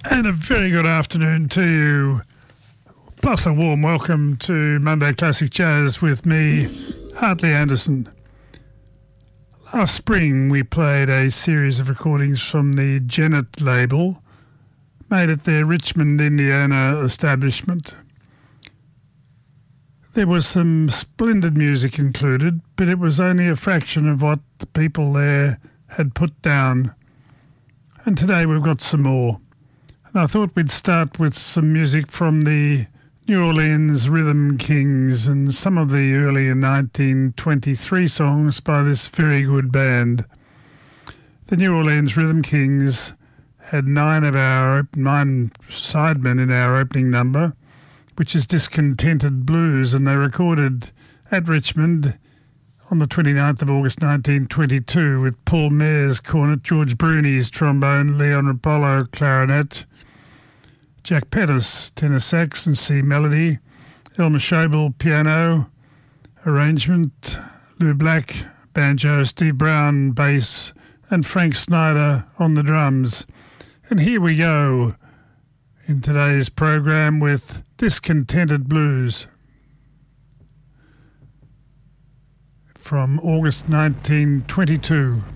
And a very good afternoon to you, plus a warm welcome to Monday Classic Jazz with me, Hartley Anderson. Last spring we played a series of recordings from the Janet label, made at their Richmond, Indiana establishment. There was some splendid music included, but it was only a fraction of what the people there had put down. And today we've got some more. I thought we'd start with some music from the New Orleans Rhythm Kings and some of the early 1923 songs by this very good band. The New Orleans Rhythm Kings had nine sidemen in our opening number, which is Discontented Blues, and they recorded at Richmond on the 29th of August 1922 with Paul Mayer's cornet, George Bruni's trombone, Leon Rapallo clarinet, Jack Pettis, tenor sax and C melody, Elmer Schobel piano, arrangement, Lou Black banjo, Steve Brown bass, and Frank Snyder on the drums. And here we go in today's program with Discontented Blues from August 1922.